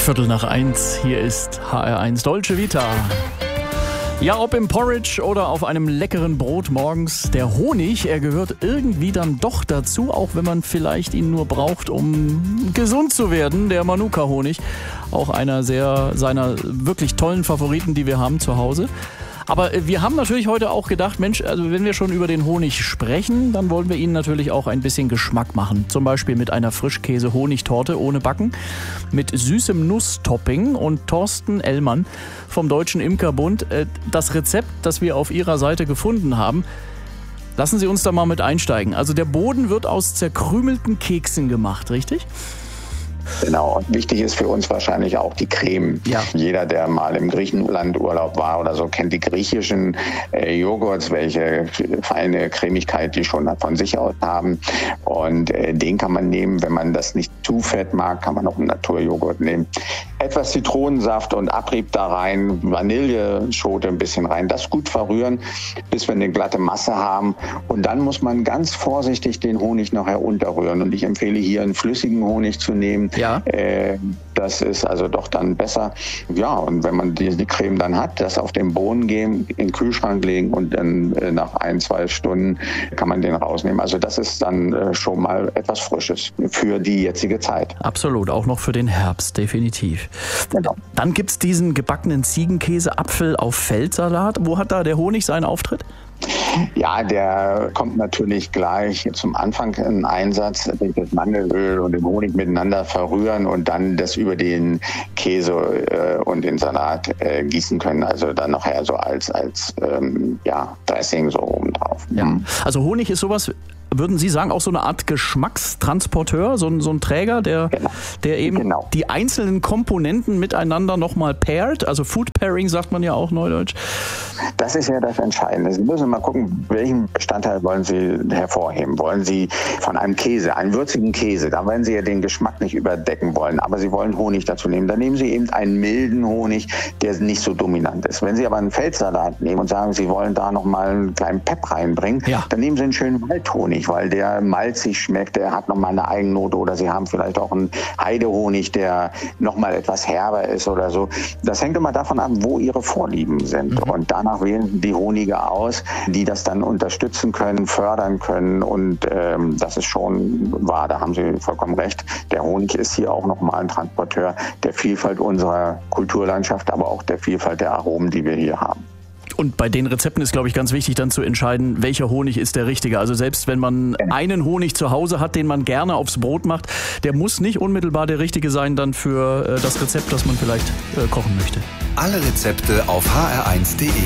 1:15. Hier ist HR1 Dolce Vita. Ja, ob im Porridge oder auf einem leckeren Brot morgens, der Honig, er gehört irgendwie dann doch dazu, auch wenn man vielleicht ihn nur braucht, um gesund zu werden. Der Manuka-Honig, auch einer seiner wirklich tollen Favoriten, die wir haben zu Hause. Aber wir haben natürlich heute auch gedacht, Mensch, also wenn wir schon über den Honig sprechen, dann wollen wir Ihnen natürlich auch ein bisschen Geschmack machen. Zum Beispiel mit einer Frischkäse-Honigtorte ohne Backen, mit süßem Nusstopping. Und Thorsten Ellmann vom Deutschen Imkerbund, das Rezept, das wir auf Ihrer Seite gefunden haben, lassen Sie uns da mal mit einsteigen. Also der Boden wird aus zerkrümelten Keksen gemacht, richtig? Genau. Und wichtig ist für uns wahrscheinlich auch die Creme. Ja. Jeder, der mal im Griechenland-Urlaub war oder so, kennt die griechischen Joghurts, welche feine Cremigkeit die schon von sich aus haben. Und den kann man nehmen. Wenn man das nicht zu fett mag, kann man auch einen Naturjoghurt nehmen. Etwas Zitronensaft und Abrieb da rein, Vanilleschote ein bisschen rein. Das gut verrühren, bis wir eine glatte Masse haben. Und dann muss man ganz vorsichtig den Honig nachher unterrühren. Und ich empfehle hier einen flüssigen Honig zu nehmen. Ja. Das ist also doch dann besser. Ja, und wenn man die Creme dann hat, das auf den Boden geben, in den Kühlschrank legen und dann nach 1-2 Stunden kann man den rausnehmen. Also das ist dann schon mal etwas Frisches für die jetzige Zeit. Absolut, auch noch für den Herbst, definitiv. Genau. Dann gibt es diesen gebackenen Ziegenkäse Apfel auf Feldsalat. Wo hat da der Honig seinen Auftritt? Ja, der kommt natürlich gleich zum Anfang in Einsatz, das Mandelöl und den Honig miteinander verrühren und dann das über den Käse und den Salat gießen können. Also dann nachher so als Dressing so oben drauf. Ja. Also Honig ist sowas, würden Sie sagen, auch so eine Art Geschmackstransporteur, so ein Träger, der eben die einzelnen Komponenten miteinander nochmal pairt, also Food Pairing sagt man ja auch neudeutsch. Das ist ja das Entscheidende. Sie müssen mal gucken, welchen Bestandteil wollen Sie hervorheben. Wollen Sie von einem Käse, einen würzigen Käse, da werden Sie ja den Geschmack nicht überdecken wollen, aber Sie wollen Honig dazu nehmen. Dann nehmen Sie eben einen milden Honig, der nicht so dominant ist. Wenn Sie aber einen Feldsalat nehmen und sagen, Sie wollen da nochmal einen kleinen Pep reinbringen, dann nehmen Sie einen schönen Waldhonig, weil der malzig schmeckt, der hat nochmal eine Eigennote, oder Sie haben vielleicht auch einen Heidehonig, der nochmal etwas herber ist oder so. Das hängt immer davon ab, wo Ihre Vorlieben sind. Und danach wählen die Honige aus, die das dann unterstützen können, fördern können. Und das ist schon wahr, da haben Sie vollkommen recht. Der Honig ist hier auch nochmal ein Transporteur der Vielfalt unserer Kulturlandschaft, aber auch der Vielfalt der Aromen, die wir hier haben. Und bei den Rezepten ist, glaube ich, ganz wichtig dann zu entscheiden, welcher Honig ist der richtige. Also selbst wenn man einen Honig zu Hause hat, den man gerne aufs Brot macht, der muss nicht unmittelbar der richtige sein dann für das Rezept, das man vielleicht kochen möchte. Alle Rezepte auf hr1.de.